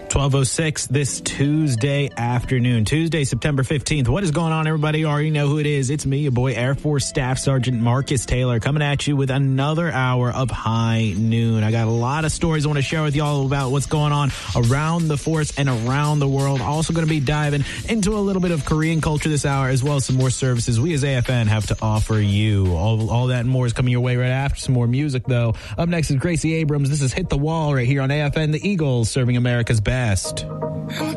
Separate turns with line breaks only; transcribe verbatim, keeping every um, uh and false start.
twelve oh six this Tuesday afternoon, Tuesday, September fifteenth. What is going on, everybody? You already know who it is. It's me, your boy, Air Force Staff Sergeant Marcus Taylor, coming at you with another hour of High Noon. I got a lot of stories I want to share with y'all about what's going on around the force and around the world. Also going to be diving into a little bit of Korean culture this hour, as well as some more services we as A F N have to offer you. All, all that and more is coming your way right after some more music, though. Up next is Gracie Abrams. This is Hit the Wall right here on A F N, the Eagles, serving America's best.
I'm